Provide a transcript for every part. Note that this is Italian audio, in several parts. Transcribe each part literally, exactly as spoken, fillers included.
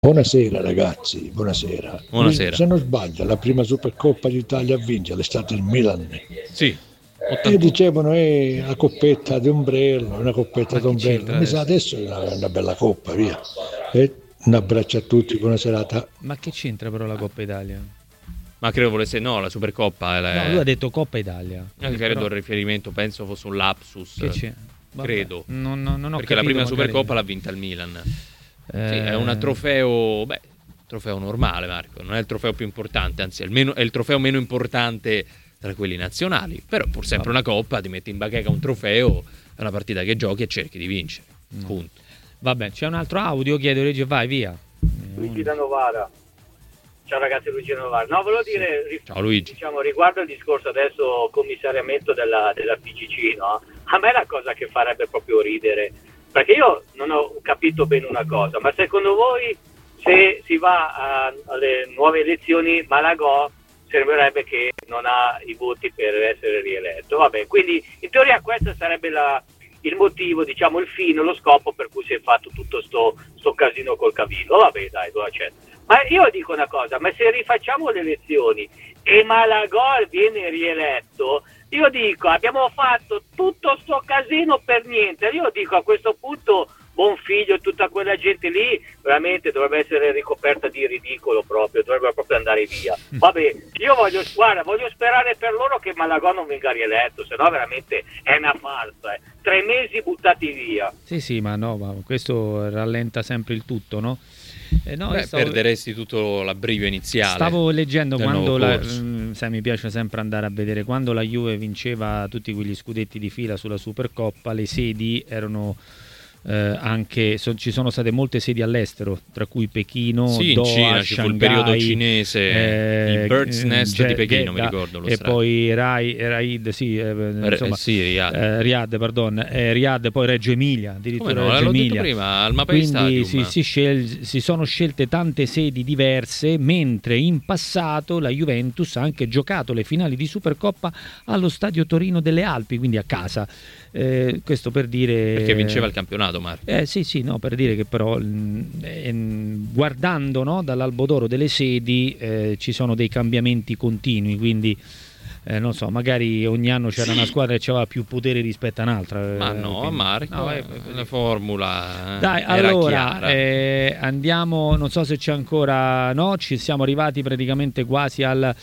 Buonasera ragazzi, buonasera. Buonasera. Se non sbaglio, la prima Supercoppa d'Italia a vincere è stata il Milan. Sì. E dicevano è la coppetta di ombrello, una coppetta Ma chi d'ombrello. c'entra Mi sa adesso? adesso è una, una bella coppa, via. E un abbraccio a tutti, buona serata. Ma che c'entra però la Coppa Italia? Ma credo volesse no, la Supercoppa. No, lui ha detto Coppa Italia. Eh, credo il riferimento, penso fosse un lapsus. Che c'è? Vabbè, credo. Non, non, non ho Perché capito, la prima magari... Supercoppa l'ha vinta il Milan. Eh... Sì, è un trofeo, beh, trofeo normale, Marco, non è il trofeo più importante, anzi è il, meno, è il trofeo meno importante tra quelli nazionali, però pur sempre una coppa, ti metti in bacheca un trofeo, è una partita che giochi e cerchi di vincere, no. Punto. Vabbè, c'è un altro audio, chiedo Reggio, vai via. Luigi da Novara. Ciao ragazzi, Luigi da Novara. No, volevo dire, ciao Luigi. Diciamo, riguardo il discorso adesso commissariamento della, della P G C, no? A me è la cosa che farebbe proprio ridere, perché io non ho capito bene una cosa, ma secondo voi se si va a, alle nuove elezioni Malagò sembrerebbe che non ha i voti per essere rieletto? Vabbè, quindi in teoria questo sarebbe la, il motivo, diciamo il fine, lo scopo per cui si è fatto tutto sto, sto casino col Cavillo. Vabbè dai, lo accetto. Ma io dico una cosa, ma se rifacciamo le elezioni e Malagò viene rieletto, io dico abbiamo fatto tutto sto casino per niente. Io dico a questo punto Bonfiglio e tutta quella gente lì veramente dovrebbe essere ricoperta di ridicolo, proprio dovrebbe proprio andare via. Vabbè, io voglio, guarda, voglio sperare per loro che Malagò non venga rieletto, se no veramente è una farsa, eh. Tre mesi buttati via. Sì sì, ma no, ma questo rallenta sempre il tutto, no? Eh no, Beh, stavo... perderesti tutto l'abbrivio iniziale. Stavo leggendo quando la, sai, mi piace sempre andare a vedere quando la Juve vinceva tutti quegli scudetti di fila sulla Supercoppa, le sedi erano eh, anche so, ci sono state molte sedi all'estero, tra cui Pechino, sì, Doha, in Cina ci fu il periodo cinese, eh, il Bird's Nest eh, di Pechino, Jeddah, mi ricordo lo e strano. poi Rai, Raid, sì, eh, insomma, eh, sì, Riyadh. Eh, Riyadh, pardon, eh, Riyadh, poi Reggio Emilia, addirittura no, Reggio l'ho Emilia. detto prima, al Mapei Quindi Stadium. si, si, scel- si sono scelte tante sedi diverse, mentre in passato la Juventus ha anche giocato le finali di Supercoppa allo Stadio Torino delle Alpi, quindi a casa. Eh, questo per dire perché vinceva il campionato, Marco. Eh sì sì, no, per dire che però eh, guardando, no, dall'albo d'oro delle sedi eh, ci sono dei cambiamenti continui, quindi eh, non so, magari ogni anno c'era una squadra che aveva più potere rispetto a un'altra. Ma no, quindi, Marco, no, è, la formula dai, era allora chiara. Eh, andiamo, non so se c'è ancora, no, ci siamo arrivati praticamente quasi al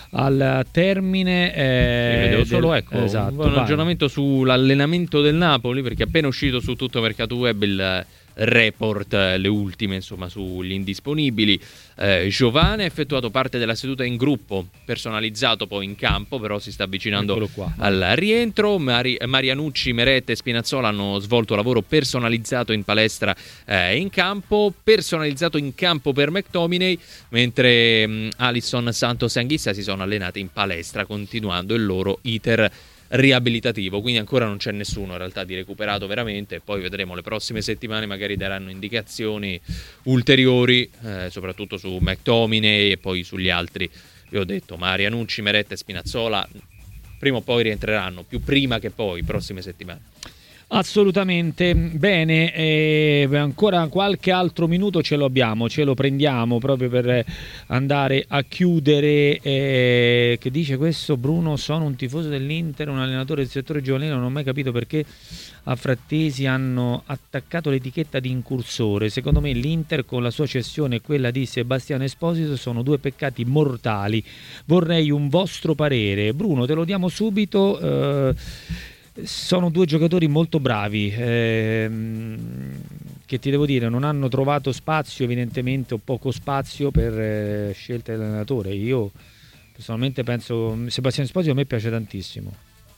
al termine eh, vedevo solo del, ecco esatto, un aggiornamento sull'allenamento del Napoli, perché è appena uscito su tutto Mercato Web il report, le ultime insomma sugli indisponibili. eh, Giovane ha effettuato parte della seduta in gruppo, personalizzato poi in campo, però si sta avvicinando al rientro. Mari- Marianucci, Meret e Spinazzola hanno svolto lavoro personalizzato in palestra e eh, in campo, personalizzato in campo per McTominay, mentre mh, Alisson, Santos e Anguissa si sono allenati in palestra continuando il loro iter riabilitativo, quindi ancora non c'è nessuno in realtà di recuperato veramente. Poi vedremo, le prossime settimane magari daranno indicazioni ulteriori, eh, soprattutto su McTominay e poi sugli altri. Vi ho detto, Marianucci, Meret e Spinazzola prima o poi rientreranno, più prima che poi, prossime settimane. Assolutamente, bene, eh, ancora qualche altro minuto ce lo abbiamo, ce lo prendiamo proprio per andare a chiudere. Eh, che dice questo Bruno? Sono un tifoso dell'Inter, un allenatore del settore giovanile, non ho mai capito perché a Frattesi hanno attaccato l'etichetta di incursore. Secondo me l'Inter con la sua cessione e quella di Sebastiano Esposito sono due peccati mortali. Vorrei un vostro parere. Bruno, te lo diamo subito. Eh, sono due giocatori molto bravi, ehm, che ti devo dire, non hanno trovato spazio, evidentemente, o poco spazio per eh, scelte dell'allenatore. Io personalmente penso Sebastiano Esposito a me piace tantissimo.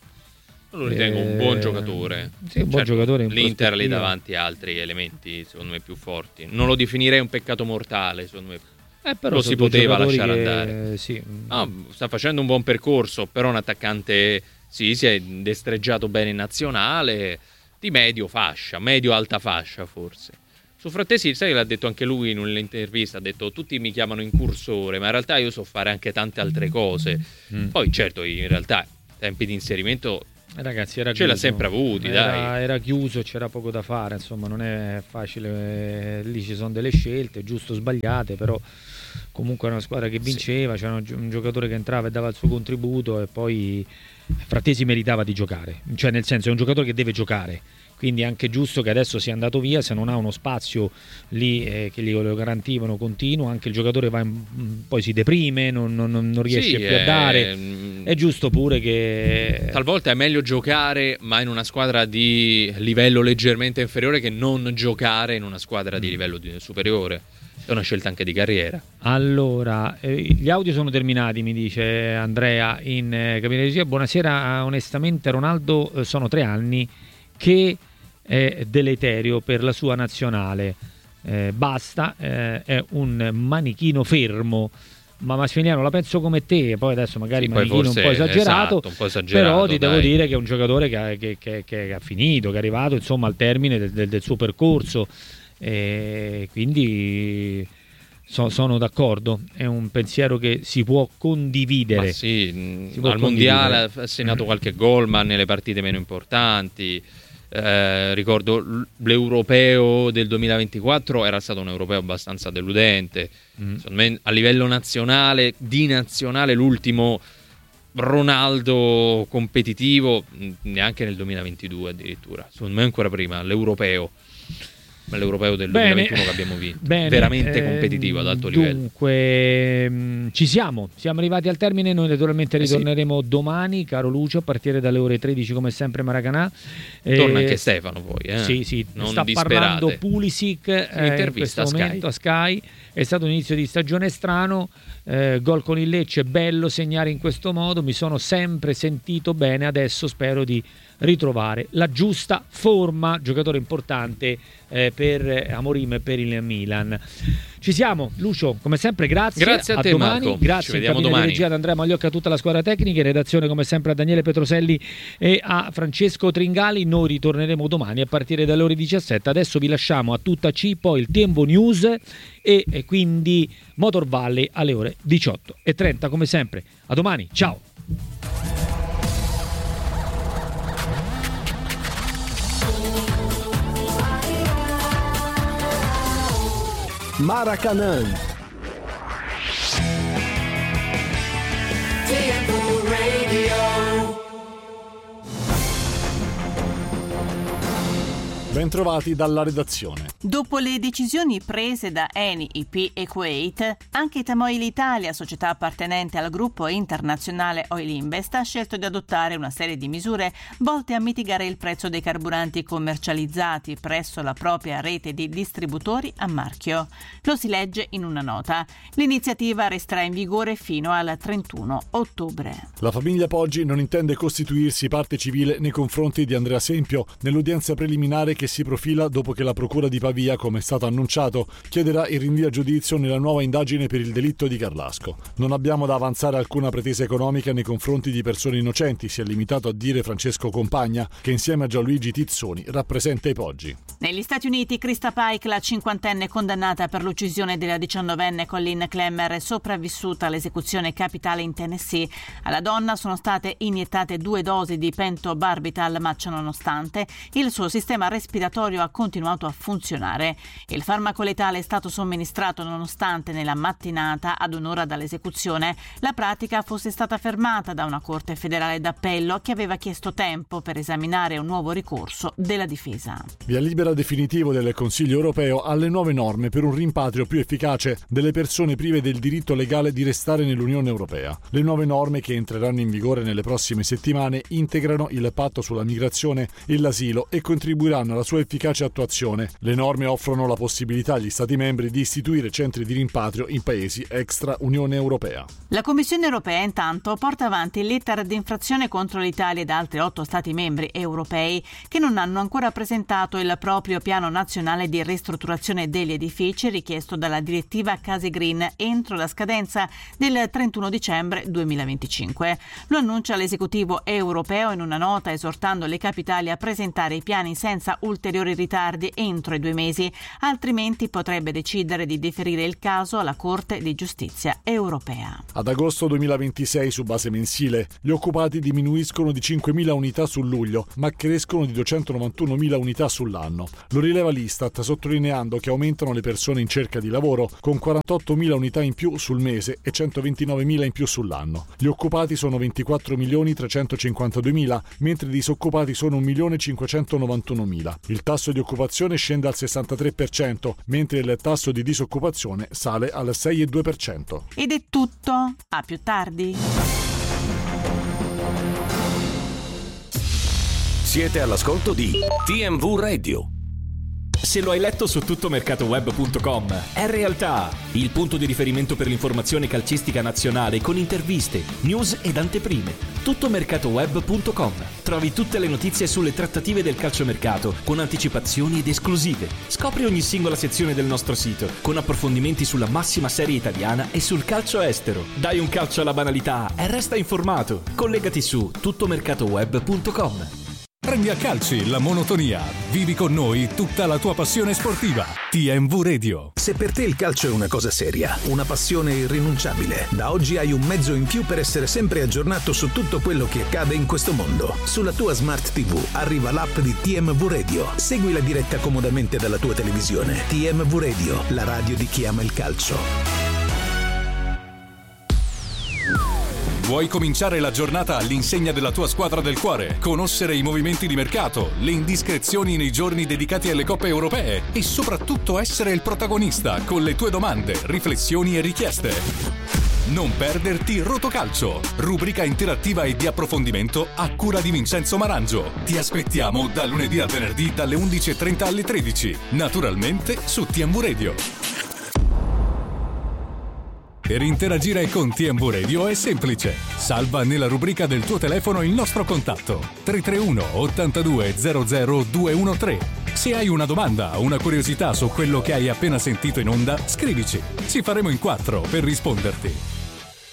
Lo ritengo eh, un buon giocatore. Sì, un buon certo, giocatore. L'Inter lì davanti a altri elementi secondo me più forti. Non lo definirei un peccato mortale, secondo me. Eh, però lo si poteva lasciare che, andare. Sì. No, sta facendo un buon percorso, però un attaccante, sì, si è destreggiato bene in nazionale, di medio fascia, medio-alta fascia forse. Su Frattesi, sai che l'ha detto anche lui in un'intervista, ha detto tutti mi chiamano incursore, ma in realtà io so fare anche tante altre cose. Mm. Poi certo, in realtà tempi di inserimento Ragazzi, era Ce chiuso. l'ha sempre avuti, era, dai. Era chiuso, c'era poco da fare, insomma, non è facile. Lì ci sono delle scelte, giusto o sbagliate, però comunque era una squadra che vinceva, c'era un giocatore che entrava e dava il suo contributo, e poi Frattesi meritava di giocare, cioè nel senso è un giocatore che deve giocare, quindi è anche giusto che adesso sia andato via, se non ha uno spazio lì eh, che glielo garantivano continuo, anche il giocatore va in, poi si deprime, non, non, non riesce Sì, più è... a dare, è giusto pure che talvolta è meglio giocare ma in una squadra di livello leggermente inferiore che non giocare in una squadra di livello di- superiore. È una scelta anche di carriera. Allora, eh, gli audio sono terminati, mi dice Andrea in eh, cabina di regia. Buonasera, onestamente Ronaldo eh, sono tre anni che è deleterio per la sua nazionale. Eh, basta, eh, è un manichino fermo. Ma Massimiliano, la penso come te, poi adesso magari Sì, poi manichino un po' forse, esagerato, esatto, un po' esagerato, però ti devo dai. dire che è un giocatore che ha, che, che, che ha finito, che è arrivato insomma al termine del, del, del suo percorso. E quindi so, sono d'accordo, è un pensiero che si può condividere. Ma sì, Si può al mondiale condividere. ha segnato qualche gol, ma nelle partite meno importanti. Eh, ricordo l- l'europeo del duemilaventiquattro era stato un europeo abbastanza deludente. Mm. Secondo me, a livello nazionale, di nazionale, l'ultimo Ronaldo competitivo mh, neanche nel duemilaventidue addirittura, secondo me ancora prima, l'europeo. Ma l'europeo del Bene, duemilaventuno che abbiamo vinto, bene, veramente eh, competitivo ad alto livello. Dunque, mh, ci siamo, siamo arrivati al termine. Noi naturalmente Eh sì. ritorneremo domani, caro Lucio, a partire dalle ore tredici, come sempre, Maracanã. Torna Eh, anche Stefano poi, eh? Sì, sì, Non sta disperate. parlando Pulisic eh, in intervista questo a Sky. momento a Sky. È stato un inizio di stagione strano, eh, gol con il Lecce, bello segnare in questo modo, mi sono sempre sentito bene, adesso spero di ritrovare la giusta forma, giocatore importante eh, per Amorim e per il Milan. Ci siamo, Lucio, come sempre grazie. Grazie a te, domani. Marco. Grazie Ci in vediamo cabina domani. di regia ad Andrea Magliocca, a tutta la squadra tecnica, in redazione come sempre a Daniele Petroselli e a Francesco Tringali. Noi ritorneremo domani a partire dalle ore diciassette. Adesso vi lasciamo a tutta C, poi il Tempo News e, e quindi Motor Valley alle ore diciotto e trenta come sempre. A domani, ciao. Maracanã. Bentrovati dalla redazione. Dopo le decisioni prese da Eni, I P e Kuwait, anche Tamoil Italia, società appartenente al gruppo internazionale Oil Invest, ha scelto di adottare una serie di misure volte a mitigare il prezzo dei carburanti commercializzati presso la propria rete di distributori a marchio. Lo si legge in una nota. L'iniziativa resterà in vigore fino al trentuno ottobre. La famiglia Poggi non intende costituirsi parte civile nei confronti di Andrea Sempio nell'udienza preliminare che si profila dopo che la procura di Pavia, come è stato annunciato, chiederà il rinvio a giudizio nella nuova indagine per il delitto di Carlasco. Non abbiamo da avanzare alcuna pretesa economica nei confronti di persone innocenti, si è limitato a dire Francesco Compagna, che insieme a Gianluigi Tizzoni rappresenta i Poggi. Negli Stati Uniti, Krista Pike, la cinquantenne condannata per l'uccisione della diciannovenne Colleen Clemmer, è sopravvissuta all'esecuzione capitale in Tennessee. Alla donna sono state iniettate due dosi di pentobarbital, ma ciononostante il suo sistema respiratorio ha continuato a funzionare. Il farmaco letale è stato somministrato nonostante nella mattinata, ad un'ora dall'esecuzione, la pratica fosse stata fermata da una corte federale d'appello che aveva chiesto tempo per esaminare un nuovo ricorso della difesa. Via libera definitivo del Consiglio europeo alle nuove norme per un rimpatrio più efficace delle persone prive del diritto legale di restare nell'Unione Europea. Le nuove norme, che entreranno in vigore nelle prossime settimane, integrano il patto sulla migrazione e l'asilo e contribuiranno alla sua efficace attuazione. Le norme offrono la possibilità agli Stati membri di istituire centri di rimpatrio in paesi extra Unione Europea. La Commissione europea intanto porta avanti lettera di infrazione contro l'Italia ed altri otto Stati membri europei che non hanno ancora presentato il proprio piano nazionale di ristrutturazione degli edifici richiesto dalla direttiva Case Green entro la scadenza del trentuno dicembre duemilaventicinque. Lo annuncia l'esecutivo europeo in una nota esortando le capitali a presentare i piani senza ulteriori ulteriori ritardi entro i due mesi, altrimenti potrebbe decidere di deferire il caso alla Corte di Giustizia europea. Ad agosto duemilaventisei, su base mensile, gli occupati diminuiscono di cinquemila unità su luglio, ma crescono di duecentonovantunomila unità sull'anno. Lo rileva l'Istat, sottolineando che aumentano le persone in cerca di lavoro, con quarantottomila unità in più sul mese e centoventinovemila in più sull'anno. Gli occupati sono ventiquattro milioni trecentocinquantaduemila, mentre i disoccupati sono un milione cinquecentonovantunomila. Il tasso di occupazione scende al sessantatré per cento, mentre il tasso di disoccupazione sale al sei virgola due per cento. Ed è tutto. A più tardi. Siete all'ascolto di T M V Radio. Se lo hai letto su tuttomercatoweb punto com, è realtà, il punto di riferimento per l'informazione calcistica nazionale con interviste, news ed anteprime. tuttomercatoweb punto com. Trovi tutte le notizie sulle trattative del calciomercato con anticipazioni ed esclusive. Scopri ogni singola sezione del nostro sito con approfondimenti sulla massima serie italiana e sul calcio estero. Dai un calcio alla banalità e resta informato. Collegati su tuttomercatoweb punto com. Prendi a calci la monotonia. Vivi con noi tutta la tua passione sportiva. T M V Radio. Se per te il calcio è una cosa seria, una passione irrinunciabile, da oggi hai un mezzo in più per essere sempre aggiornato su tutto quello che accade in questo mondo. Sulla tua Smart T V arriva l'app di T M V Radio. Segui la diretta comodamente dalla tua televisione. T M V Radio, la radio di chi ama il calcio. Vuoi cominciare la giornata all'insegna della tua squadra del cuore? Conoscere i movimenti di mercato, le indiscrezioni nei giorni dedicati alle coppe europee e soprattutto essere il protagonista con le tue domande, riflessioni e richieste? Non perderti Rotocalcio, rubrica interattiva e di approfondimento a cura di Vincenzo Marangio. Ti aspettiamo da lunedì a venerdì dalle undici e trenta alle tredici, naturalmente su T M V Radio. Per interagire con T M V Radio è semplice. Salva nella rubrica del tuo telefono il nostro contatto tre tre uno ottantadue zero zero due uno tre. Se hai una domanda o una curiosità su quello che hai appena sentito in onda, scrivici. Ci faremo in quattro per risponderti.